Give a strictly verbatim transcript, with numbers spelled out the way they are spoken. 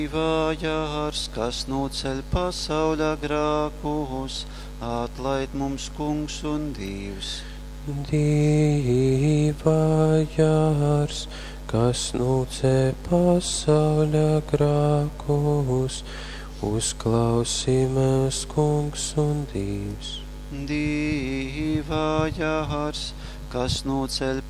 Vājārs, kas noceļ pasauļa grākus, atlaid mums kungs un Dievs. Dīvājārs, kas noceļ pasauļa grākus, uzklausī mēs kungs un Dievs. Dīvājārs, kas noceļ